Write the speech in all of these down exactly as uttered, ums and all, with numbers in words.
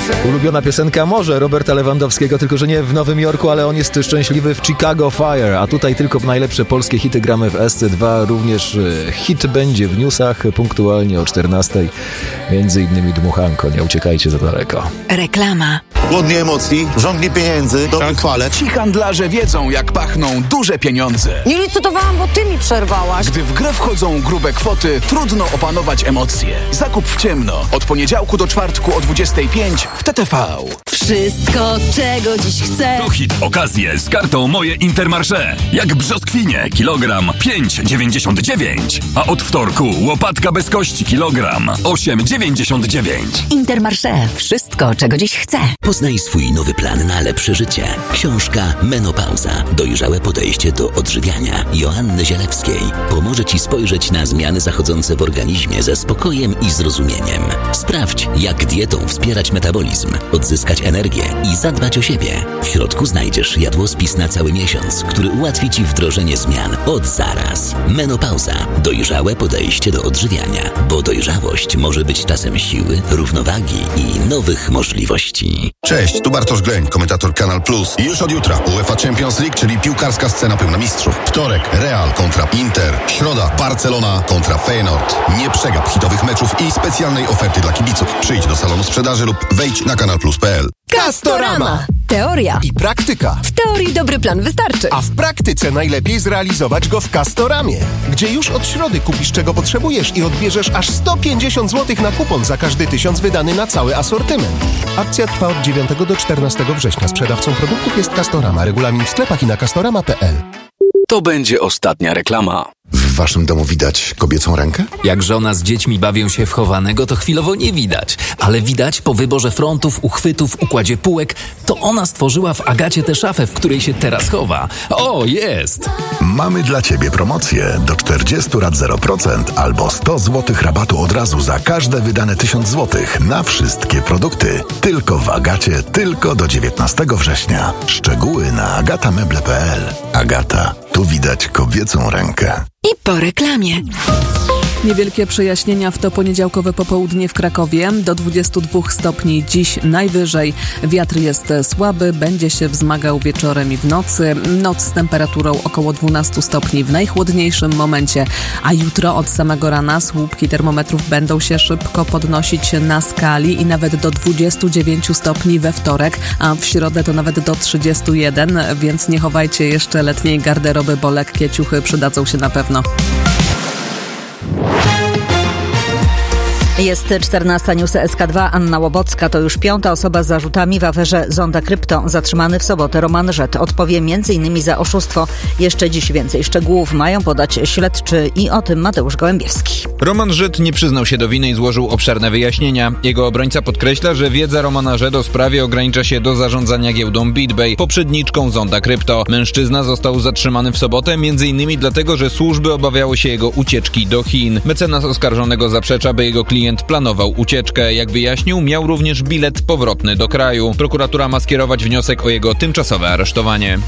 Ulubiona piosenka może Roberta Lewandowskiego, tylko że nie w Nowym Jorku, ale on jest szczęśliwy w Chicago Fire, a tutaj tylko najlepsze polskie hity gramy w S C dwa. Również hit będzie w newsach punktualnie o czternastej. Między innymi Dmuchanko, nie uciekajcie za daleko. Reklama. Głodni emocji, żądni pieniędzy, dobrych chwalek. Ci handlarze wiedzą, jak pachną duże pieniądze. Nie licytowałam, bo ty mi przerwałaś. Gdy w grę wchodzą grube kwoty, trudno opanować emocje. Zakup w ciemno. Od poniedziałku do czwartku o dwudziestej piątej w T T V. Wszystko, czego dziś chcę. To hit okazje z kartą Moje Intermarché. Jak brzoskwinie, kilogram pięć dziewięćdziesiąt dziewięć. A od wtorku łopatka bez kości, kilogram osiem dziewięćdziesiąt dziewięć. Intermarché. Wszystko, czego dziś chcę. Poznaj swój nowy plan na lepsze życie. Książka Menopauza. Dojrzałe podejście do odżywiania Joanny Zielewskiej pomoże Ci spojrzeć na zmiany zachodzące w organizmie ze spokojem i zrozumieniem. Sprawdź, jak dietą wspierać metabolizm, odzyskać energię i zadbać o siebie. W środku znajdziesz jadłospis na cały miesiąc, który ułatwi Ci wdrożenie zmian od zaraz. Menopauza. Dojrzałe podejście do odżywiania, bo dojrzałość może być czasem siły, równowagi i nowych możliwości. Cześć, tu Bartosz Gleń, komentator Kanal Plus. I już od jutra UEFA Champions League, czyli piłkarska scena pełna mistrzów. Wtorek Real kontra Inter. Środa Barcelona kontra Feyenoord. Nie przegap hitowych meczów i specjalnej oferty dla kibiców. Przyjdź do salonu sprzedaży lub wejdź na kanal plus kropka p l. Castorama. Teoria I praktyka. W teorii dobry plan wystarczy. A w praktyce najlepiej zrealizować go w Castoramie, gdzie już od środy kupisz czego potrzebujesz i odbierzesz aż sto pięćdziesiąt złotych na kupon za każdy tysiąc wydany na cały asortyment. Akcja trwa od dziewiątego do czternastego września. Sprzedawcą produktów jest Castorama. Regulamin w sklepach i na castorama kropka p l. To będzie ostatnia reklama. W waszym domu widać kobiecą rękę? Jak żona z dziećmi bawią się w chowanego, to chwilowo nie widać. Ale widać po wyborze frontów, uchwytów, układzie półek, to ona stworzyła w Agacie tę szafę, w której się teraz chowa. O, jest! Mamy dla ciebie promocję. Do czterdziestu rat zero procent albo sto złotych rabatu od razu za każde wydane tysiąc złotych na wszystkie produkty. Tylko w Agacie, tylko do dziewiętnastego września. Szczegóły na agatameble kropka p l. Agata, tu widać kobiecą rękę. I po reklamie. Niewielkie przejaśnienia w to poniedziałkowe popołudnie w Krakowie. Do dwudziestu dwóch stopni dziś najwyżej. Wiatr jest słaby, będzie się wzmagał wieczorem i w nocy. Noc z temperaturą około dwunastu stopni w najchłodniejszym momencie. A jutro od samego rana słupki termometrów będą się szybko podnosić na skali i nawet do dwudziestu dziewięciu stopni we wtorek, a w środę to nawet do trzydziestu jeden, więc nie chowajcie jeszcze letniej garderoby, bo lekkie ciuchy przydadzą się na pewno. Jest czternasta, newsy S K dwa. Anna Łobocka to już piąta osoba z zarzutami w aferze Zonda Krypto. Zatrzymany w sobotę Roman Rzet odpowie m.in. za oszustwo. Jeszcze dziś więcej szczegółów mają podać śledczy i o tym Mateusz Gołębiewski. Roman Rzet nie przyznał się do winy i złożył obszerne wyjaśnienia. Jego obrońca podkreśla, że wiedza Romana Rzet o sprawie ogranicza się do zarządzania giełdą BitBay, poprzedniczką Zonda Krypto. Mężczyzna został zatrzymany w sobotę m.in. dlatego, że służby obawiały się jego ucieczki do Chin. Mecenas oskarżonego zaprzecza, by jego klient planował ucieczkę. Jak wyjaśnił, miał również bilet powrotny do kraju. Prokuratura ma skierować wniosek o jego tymczasowe aresztowanie.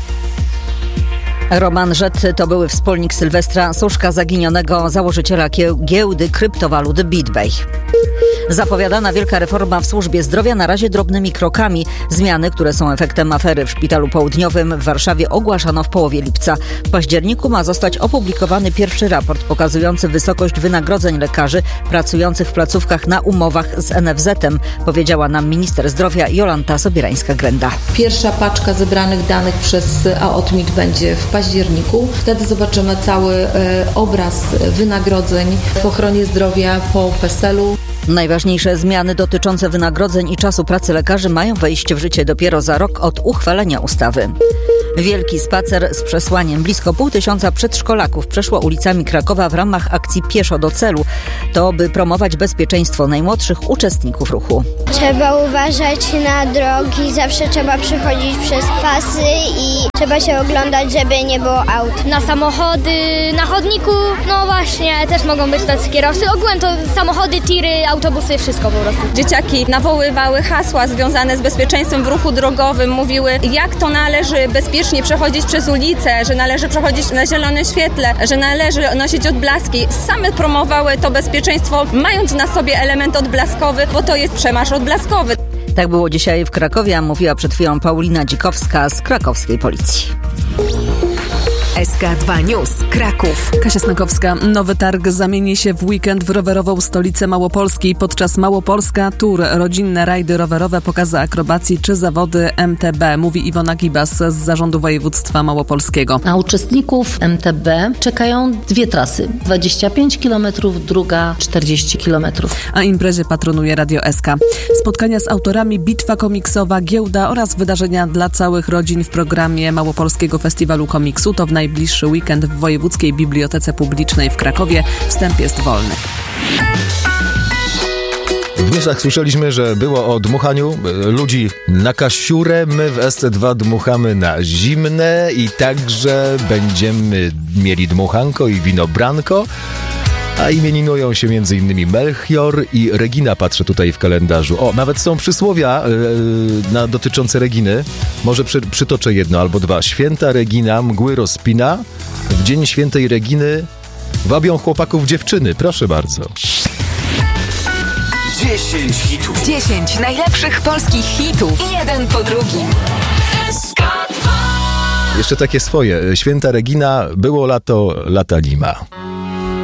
Roman Rzet to były wspólnik Sylwestra Suszka, zaginionego założyciela giełdy kryptowalut BitBay. Zapowiadana wielka reforma w służbie zdrowia na razie drobnymi krokami. Zmiany, które są efektem afery w Szpitalu Południowym w Warszawie, ogłaszano w połowie lipca. W październiku ma zostać opublikowany pierwszy raport pokazujący wysokość wynagrodzeń lekarzy pracujących w placówkach na umowach z N F Z-em, powiedziała nam minister zdrowia Jolanta Sobierańska-Grenda. Pierwsza paczka zebranych danych przez A O T M I T będzie w październiku. Wtedy zobaczymy cały e, obraz wynagrodzeń w ochronie zdrowia po P E S E L-u. Najważniejsze zmiany dotyczące wynagrodzeń i czasu pracy lekarzy mają wejść w życie dopiero za rok od uchwalenia ustawy. Wielki spacer z przesłaniem. Blisko pół tysiąca przedszkolaków przeszło ulicami Krakowa w ramach akcji Pieszo do celu. To by promować bezpieczeństwo najmłodszych uczestników ruchu. Trzeba uważać na drogi, zawsze trzeba przechodzić przez pasy i trzeba się oglądać, żeby nie było aut. Na samochody, na chodniku, no właśnie, też mogą być tacy kierowcy. Ogółem to samochody, tiry, autobusy, wszystko po prostu. Dzieciaki nawoływały hasła związane z bezpieczeństwem w ruchu drogowym, mówiły, jak to należy bezpiecznie przechodzić przez ulicę, że należy przechodzić na zielonym świetle, że należy nosić odblaski. Same promowały to bezpieczeństwo, mając na sobie element odblaskowy, bo to jest przemarsz odblaskowy. Tak było dzisiaj w Krakowie, a mówiła przed chwilą Paulina Dzikowska z krakowskiej policji. S K dwa News, Kraków. Kasia Snakowska. Nowy targ zamieni się w weekend w rowerową stolicę Małopolski. Podczas Małopolska Tour, rodzinne rajdy rowerowe, pokazy akrobacji czy zawody M T B, mówi Iwona Gibas z Zarządu Województwa Małopolskiego. Na uczestników M T B czekają dwie trasy. dwadzieścia pięć kilometrów, druga czterdzieści kilometrów. A imprezie patronuje Radio S K. Spotkania z autorami, bitwa komiksowa, giełda oraz wydarzenia dla całych rodzin w programie Małopolskiego Festiwalu Komiksu. To w najbliższy weekend w Wojewódzkiej Bibliotece Publicznej w Krakowie. Wstęp jest wolny. W newsach słyszeliśmy, że było o dmuchaniu ludzi na kasiurę. My w S C dwa dmuchamy na zimne i także będziemy mieli dmuchanko i winobranko. A imieninują się między innymi Melchior i Regina, patrzę tutaj w kalendarzu. O, nawet są przysłowia yy, na, dotyczące Reginy. Może przy, przytoczę jedno albo dwa. Święta Regina mgły rozpina. W dzień świętej Reginy wabią chłopaków dziewczyny. Proszę bardzo. dziesięć hitów. dziesięć najlepszych polskich hitów. Jeden po drugim. S K dwa. Jeszcze takie swoje. Święta Regina, było lato, lata nie ma.